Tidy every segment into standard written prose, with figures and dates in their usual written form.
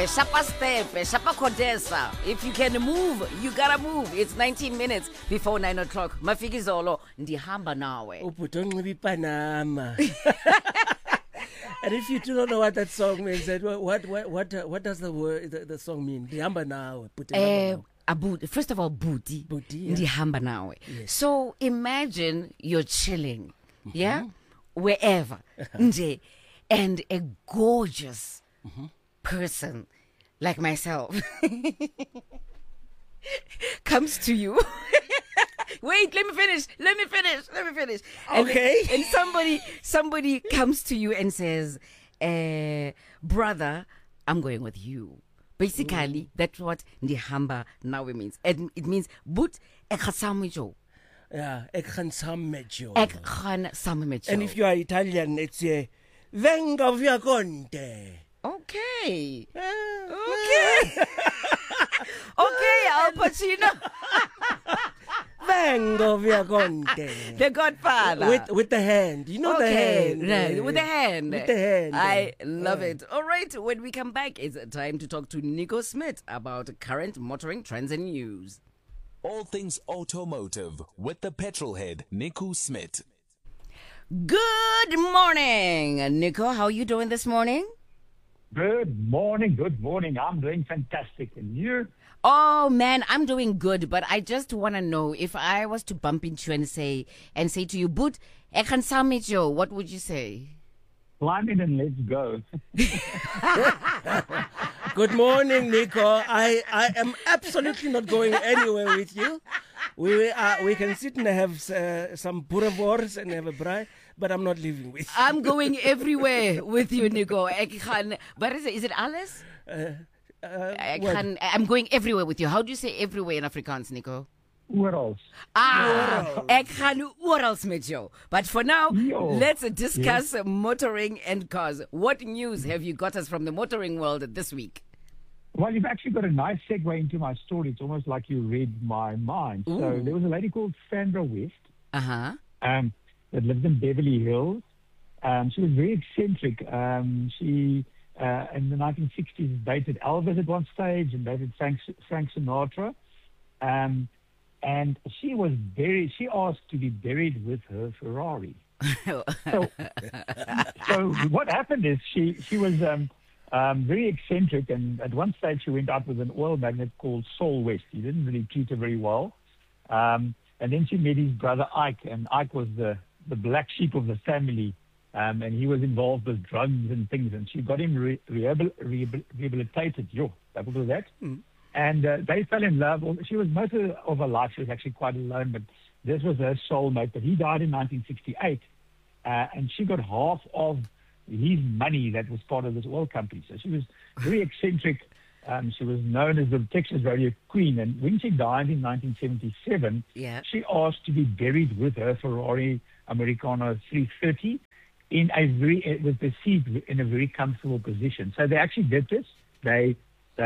Shapa step, Shapa Kodesa. If you can move, you gotta move. It's 19 minutes before 9 o'clock. Mafikizolo, ndihamba nawe. Ubudonqibi Panama. And if you do not know what that song means, what does the song mean? Ndihamba nawe. First of all, booty. Yeah. Ndihamba nawe. Yes. So imagine you're chilling, yeah, wherever, nje, and a gorgeous person like myself comes to you. Wait, let me finish. Okay. And somebody comes to you and says, brother, I'm going with you. Basically, that's what ndihamba nawe means. And it means but ekhasamejo. Yeah, ek gaan saam met jou. Ek gaan saam met jou. And if you are Italian, it's venga via Conte. Okay. Okay, Al Pacino. Venga via Conte. The Godfather. With the hand. You know the hand. Right, with the hand. With the hand. I love it. All right, when we come back, it's time to talk to Nico Smith about current motoring trends and news. All things automotive with the petrolhead, Nico Smith. Good morning, Nico. How are you doing this morning? Good morning. I'm doing fantastic. And you? Oh man, I'm doing good, but I just want to know, if I was to bump into you and say to you, "Boot, ek gaan saam met jou," what would you say? Climb in and let's go. Good morning, Nico. I am absolutely not going anywhere with you. We can sit and have some boerewors and have a braai, but I'm not leaving with you. I'm going everywhere with you, Nico. But is it alles? I'm going everywhere with you. How do you say everywhere in Afrikaans, Nico? Oral. Ek gaan oral met jou. But for now, let's discuss motoring and cars. What news have you got us from the motoring world this week? Well, you've actually got a nice segue into my story. It's almost like you read my mind. Ooh. So there was a lady called Sandra West Uh-huh. that lived in Beverly Hills. She was very eccentric. She, in the 1960s, dated Elvis at one stage and dated Frank Sinatra. And she asked to be buried with her Ferrari. So what happened is she was very eccentric, and at one stage she went out with an oil magnate called Saul West. He didn't really treat her very well. And then she met his brother Ike, and Ike was the black sheep of the family, and he was involved with drugs and things, and she got him rehabilitated. That was that. And they fell in love. She was most of her life, she was actually quite alone, but this was her soulmate. But he died in 1968, and she got half of his money that was part of this oil company. So she was very eccentric. She was known as the Texas Radio Queen. And when she died in 1977, she asked to be buried with her Ferrari Americano 330 with the seat in a very comfortable position. So they actually did this. They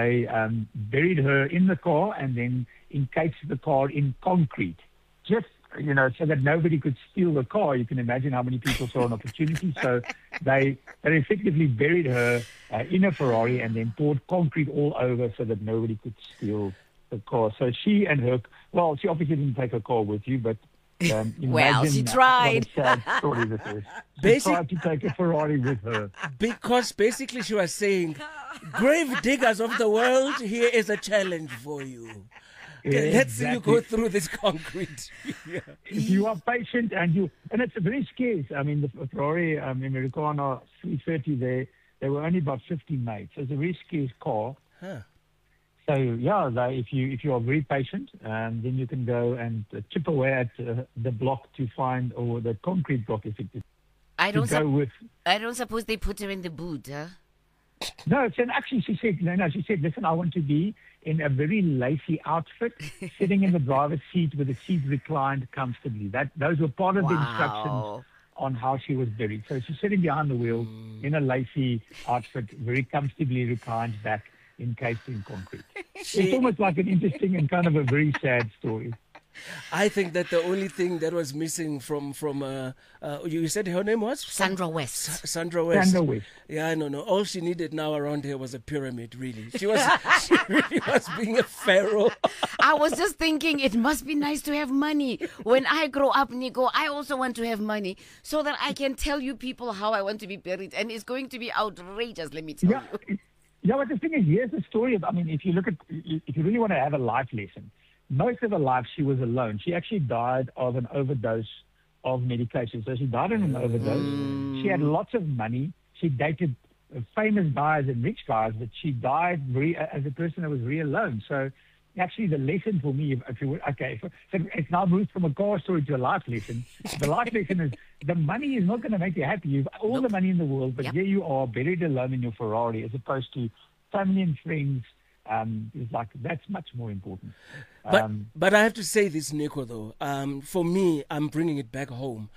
buried her in the car and then encased the car in concrete, just, so that nobody could steal the car. You can imagine how many people saw an opportunity. So they effectively buried her in a Ferrari and then poured concrete all over so that nobody could steal the car. So she obviously didn't take her car with you, but well, she tried. What a sad story this is. She tried to take a Ferrari with her. Because basically she was saying, grave diggers of the world, here is a challenge for you. Let's see you go through this concrete. If you are patient and it's very scarce. I mean, the Ferrari Americano 330, they were only about 50 made. So it's a very scarce car. Huh. So if you are very patient, then you can go and chip away at the block to find, or the concrete block, if it is. I don't suppose they put her in the boot, huh? No, actually she said, she said, listen, I want to be in a very lacy outfit, sitting in the driver's seat with the seat reclined comfortably. Those were part of the instructions on how she was buried. So she's sitting behind the wheel in a lacy outfit, very comfortably reclined back, encased in concrete. It's almost like an interesting and kind of a very sad story. I think that the only thing that was missing from you said her name was Sandra West. Sandra West. Sandra West. Yeah, no. All she needed now around here was a pyramid. Really, she really was being a pharaoh. I was just thinking it must be nice to have money. When I grow up, Nico, I also want to have money so that I can tell you people how I want to be buried, and it's going to be outrageous. Let me tell you. Yeah, but the thing is, here's the story of, if you really want to have a life lesson, most of her life she was alone. She actually died of an overdose of medication. So she died in an overdose. She had lots of money. She dated famous guys and rich guys, but she died as a person that was really alone. So actually the lesson for me, if you would, so it's now moved from a car story to a life lesson. The life lesson is the money is not going to make you happy. You've all the money in the world, but here you are buried alone in your Ferrari as opposed to family and friends. It's like that's much more important. But I have to say this, Nico, though. For me, I'm bringing it back home.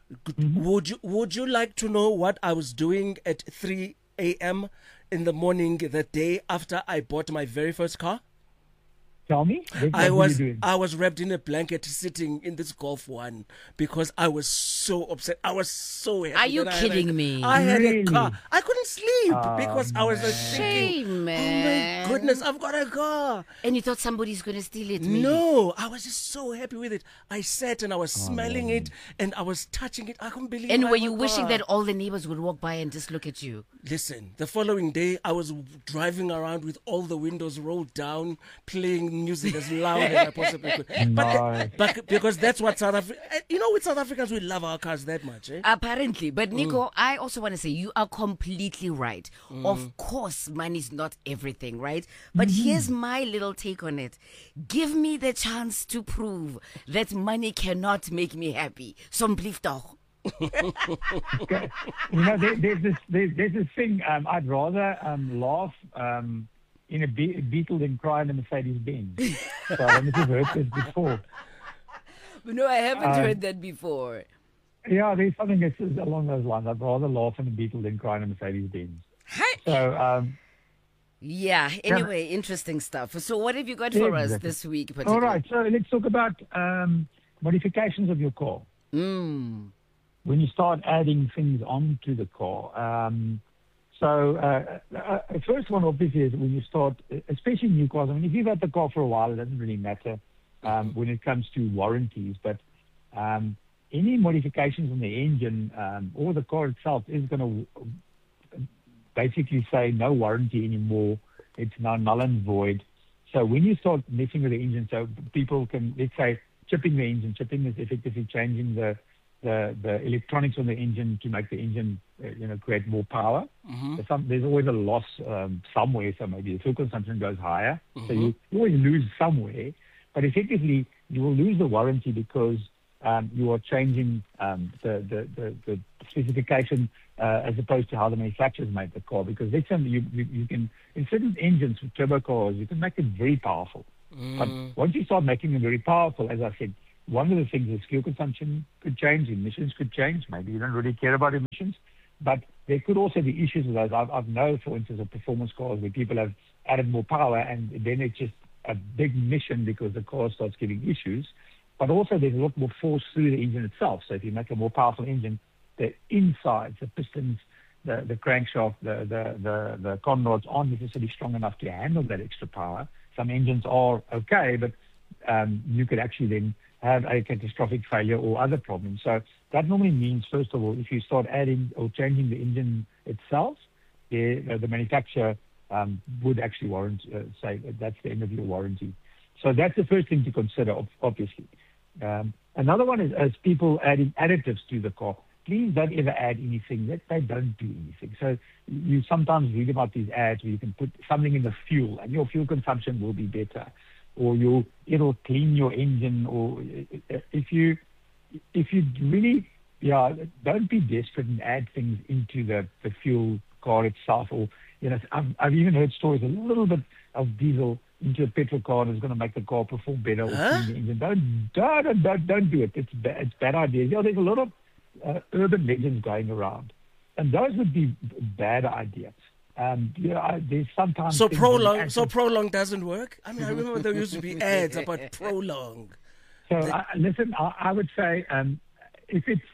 Would you like to know what I was doing at 3 a.m. in the morning the day after I bought my very first car? Tell me. I was wrapped in a blanket sitting in this Golf 1 because I was so upset. I was so happy. Are you kidding me? I had Really? a car. I couldn't sleep because I was thinking, Shame, man. oh my goodness, I've got a car. And you thought somebody's going to steal it, maybe? No, I was just so happy with it. I sat and I was smelling it and I was touching it. I couldn't believe it. And were you wishing that all the neighbors would walk by and just look at you? Listen, the following day, I was driving around with all the windows rolled down, playing music as loud as I possibly could. But because that's what South Africa... with South Africans, we love our cars that much, eh? Apparently. But Nico, I also want to say you are completely right. Of course, money's not everything, right? But here's my little take on it. Give me the chance to prove that money cannot make me happy. Somplief toch. There's this thing. I'd rather laugh in a Beetle than cry in a Mercedes-Benz. So I don't know if you've heard this before. No, I haven't heard that before. Yeah, there's something that says along those lines. I'd rather laugh in a Beetle than cry in a Mercedes-Benz. So, yeah, anyway, interesting stuff. So what have you got for us this week? All right, so let's talk about modifications of your car. When you start adding things onto the car. First one, obviously, is when you start, especially new cars. If you've had the car for a while, it doesn't really matter when it comes to warranties. But any modifications on the engine or the car itself is going to basically say no warranty anymore. It's now null and void. So when you start messing with the engine, so people can, let's say, chipping the engine. Chipping is effectively changing the electronics on the engine to make the engine, create more power. There's always a loss somewhere, so maybe the fuel consumption goes higher. So you always lose somewhere, but effectively you will lose the warranty because you are changing the specification as opposed to how the manufacturers make the car. Because that's something you can, in certain engines with turbo cars, you can make it very powerful. But once you start making them very powerful, as I said, one of the things is fuel consumption could change, emissions could change. Maybe you don't really care about emissions, but there could also be issues with those. I've known, for instance, of performance cars where people have added more power and then it's just a big mission because the car starts giving issues. But also there's a lot more force through the engine itself. So if you make a more powerful engine, the insides, the pistons, the crankshaft, the con rods aren't necessarily strong enough to handle that extra power. Some engines are okay, but you could actually then have a catastrophic failure or other problems. So that normally means, first of all, if you start adding or changing the engine itself, the manufacturer would actually say that's the end of your warranty. So that's the first thing to consider, obviously. Another one is as people adding additives to the car. Please don't ever add anything that they don't do anything. So you sometimes read about these ads where you can put something in the fuel and your fuel consumption will be better, or it'll clean your engine. Or if you really, don't be desperate and add things into the fuel car itself. Or I've even heard stories a little bit of diesel into a petrol car is going to make the car perform better or clean the engine. Don't do it. It's bad ideas. There's a lot of urban legends going around, and those would be bad ideas. There's sometimes Prolong doesn't work. I remember there used to be ads about Prolong. So listen, I would say if it's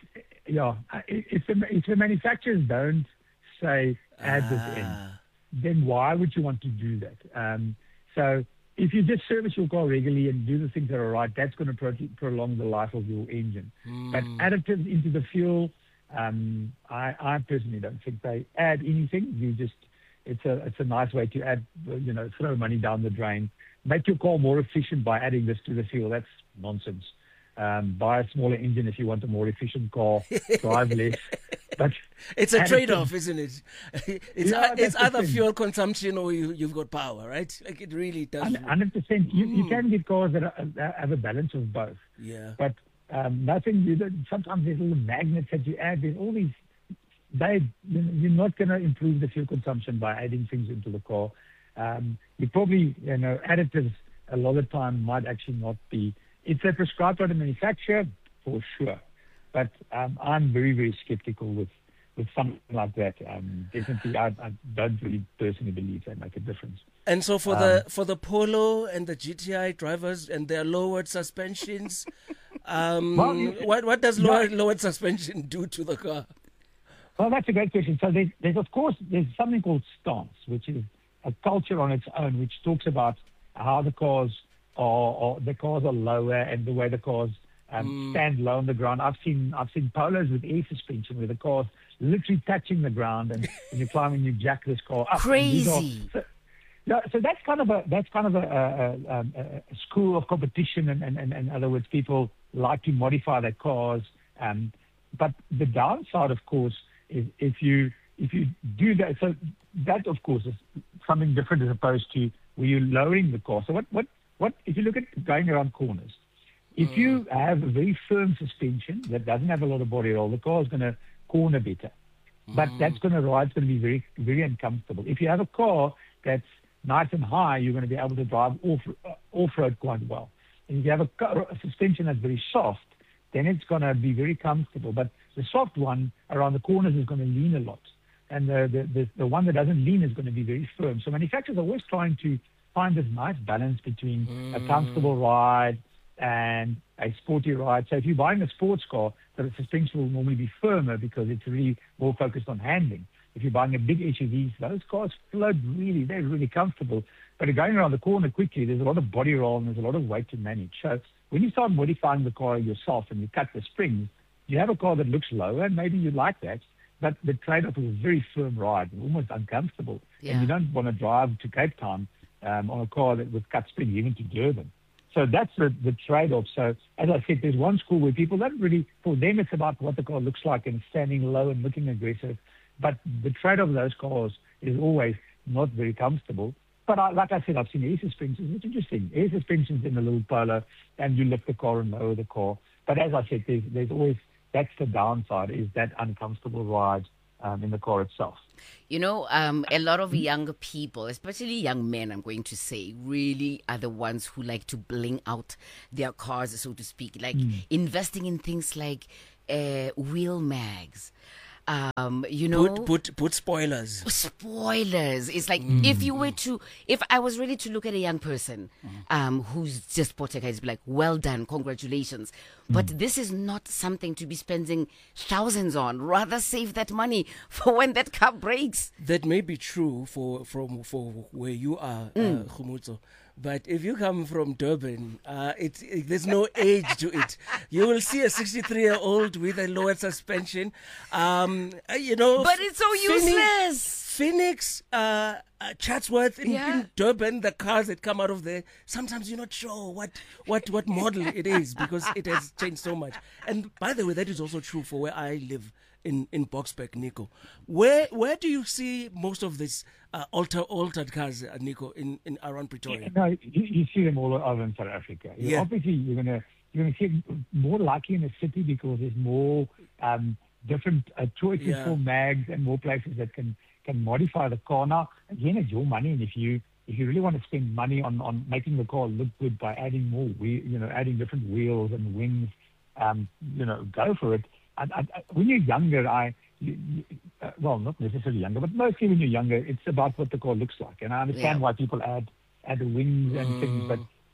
if the manufacturers don't say add this in, then why would you want to do that? So if you just service your car regularly and do the things that are right, that's going to prolong the life of your engine. But additives into the fuel, I personally don't think they add anything. It's a nice way to add, throw money down the drain. Make your car more efficient by adding this to the fuel. That's nonsense. Buy a smaller engine if you want a more efficient car. Drive less. But it's a trade-off, isn't it? It's either thing. fuel consumption or you've got power, right? Like it really does. 100%. You can get cars that have a balance of both. Yeah. But nothing. Sometimes there's little magnets that you add. There's all these. You're not going to improve the fuel consumption by adding things into the car. You probably, additives a lot of the time might actually not be. If they're prescribed by the manufacturer, for sure. But I'm very, very skeptical with something like that. Definitely, I don't really personally believe they make a difference. And so for the Polo and the GTI drivers and their lowered suspensions, what does lowered suspension do to the car? Well, that's a great question. So there's something called stance, which is a culture on its own, which talks about how the cars are lower and the way the cars stand low on the ground. I've seen Polos with air suspension where the car's literally touching the ground, and when you climb and you jack this car up. Crazy. So that's kind of a school of competition, and in other words, people like to modify their cars. But the downside, of course, is if you do that. So that, of course, is something different as opposed to where you're lowering the car. So what if you look at going around corners? If you have a very firm suspension that doesn't have a lot of body roll, the car is going to corner better. But ride's going to be very, very uncomfortable. If you have a car that's nice and high, you're going to be able to drive off-road quite well. And if you have a suspension that's very soft, then it's going to be very comfortable. But the soft one around the corners is going to lean a lot. And the one that doesn't lean is going to be very firm. So manufacturers are always trying to find this nice balance between a comfortable ride and a sporty ride. So if you're buying a sports car, the suspension will normally be firmer because it's really more focused on handling. If you're buying a big SUV, those cars float they're really comfortable. But going around the corner quickly, there's a lot of body roll and there's a lot of weight to manage. So when you start modifying the car yourself and you cut the springs, you have a car that looks lower, and maybe you like that, but the trade-off is a very firm ride, almost uncomfortable. Yeah. And you don't want to drive to Cape Town on a car with cut springs, even to Durban. So that's the trade-off. So as I said, there's one school where people don't really, for them it's about what the car looks like and standing low and looking aggressive. But the trade-off of those cars is always not very comfortable. But like I said, I've seen air suspensions. It's interesting. Air suspensions in a little Polo, and you lift the car and lower the car. But as I said, there's always, that's the downside, is that uncomfortable ride in the car itself. A lot of younger people, especially young men, I'm going to say, really are the ones who like to bling out their cars, so to speak, like investing in things like wheel mags. Put spoilers. Spoilers. It's like if I was ready to look at a young person who's just bought a car, it's like, well done, congratulations. But this is not something to be spending thousands on. Rather save that money for when that car breaks. That may be true for where you are, Khumutso. But if you come from Durban, there's no age to it. You will see a 63-year-old with a lowered suspension. But it's so useless. Phoenix, Chatsworth, in Durban, the cars that come out of there, sometimes you're not sure what model it is because it has changed so much. And by the way, that is also true for where I live in Boksburg, Nico. Where do you see most of these altered cars, Nico, in around Pretoria? You see them all over in South Africa. Obviously, you're gonna see it more likely in the city because there's more different choices for mags and more places that can modify the car. Now, again, it's your money, and if you really want to spend money on making the car look good by adding more, adding different wheels and wings, go for it. When you're younger, not necessarily younger, but mostly when you're younger, it's about what the car looks like. And I understand why people add the wings and things, but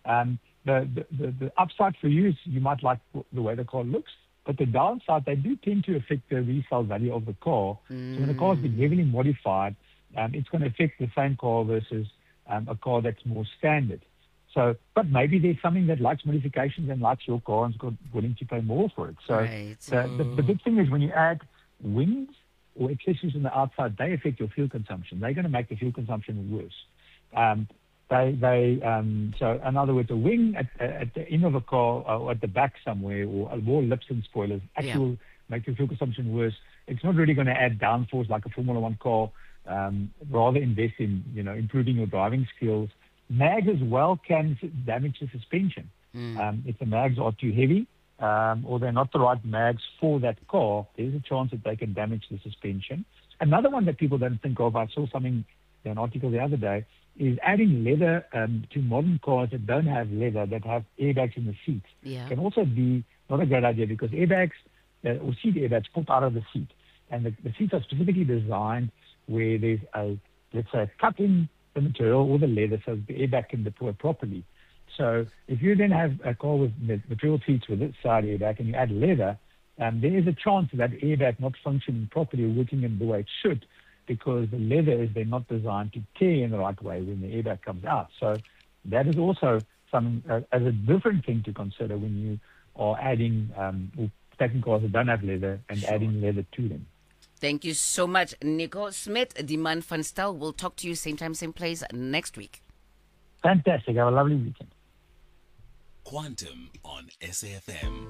The upside for you is you might like the way the car looks, but the downside, they do tend to affect the resale value of the car. So when the car's been heavily modified, it's going to affect the same car versus a car that's more standard. So, but maybe there's something that likes modifications and likes your car and is willing to pay more for it. So the big thing is when you add wings or accessories on the outside, they affect your fuel consumption. They're going to make the fuel consumption worse. So in other words, a wing at the end of a car or at the back somewhere, or more lips and spoilers, actually make the fuel consumption worse. It's not really going to add downforce like a Formula One car. Rather invest in improving your driving skills. Mags as well can damage the suspension. If the mags are too heavy or they're not the right mags for that car, there's a chance that they can damage the suspension. Another one that people don't think of, I saw something, an article the other day, is adding leather to modern cars that don't have leather, that have airbags in the seats. Can also be not a great idea because airbags or seat airbags pop out of the seat. And the seats are specifically designed where there's let's say, a cut in the material or the leather so the airbag can deploy properly. So if you then have a car with material seats with its side airbag and you add leather, there is a chance of that airbag not functioning properly or working in the way it should, because the leather is then not designed to tear in the right way when the airbag comes out. So that is also something as a different thing to consider when you are adding or taking cars that don't have leather and adding leather to them. Thank you so much, Nico Smith. Demand van Stel. We'll talk to you same time, same place next week. Fantastic. Have a lovely weekend. Quantum on SAFM.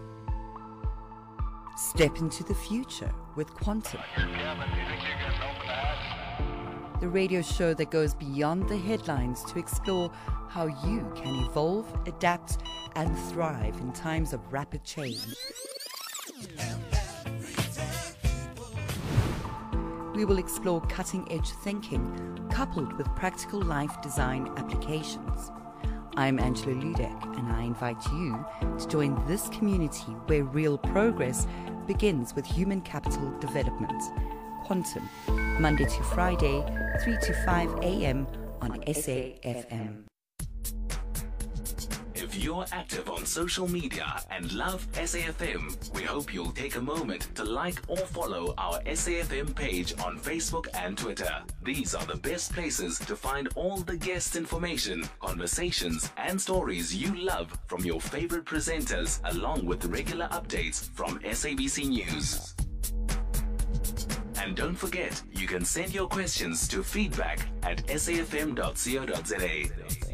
Step into the future with Quantum. The radio show that goes beyond the headlines to explore how you can evolve, adapt, and thrive in times of rapid change. We will explore cutting-edge thinking coupled with practical life design applications. I'm Angela Ludek, and I invite you to join this community where real progress begins with human capital development. Quantum, Monday to Friday, 3 to 5 a.m. on SAFM. If you're active on social media and love SAFM, we hope you'll take a moment to like or follow our SAFM page on Facebook and Twitter. These are the best places to find all the guest information, conversations, and stories you love from your favorite presenters, along with regular updates from SABC News. And don't forget, you can send your questions to feedback@safm.co.za.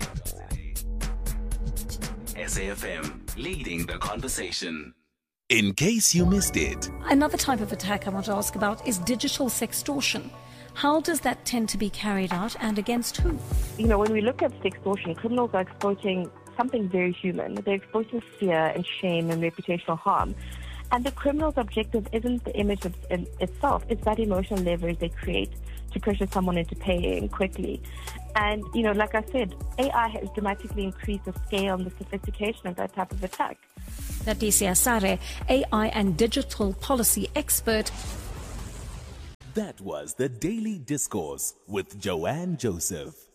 SAFM, leading the conversation. In case you missed it. Another type of attack I want to ask about is digital sextortion. How does that tend to be carried out and against who? When we look at sextortion, criminals are exploiting something very human. They're exploiting fear and shame and reputational harm. And the criminal's objective isn't the image itself, it's that emotional leverage they create to pressure someone into paying quickly. And, like I said, AI has dramatically increased the scale and the sophistication of that type of attack. Leticia Sare, AI and digital policy expert. That was the Daily Discourse with Joanne Joseph.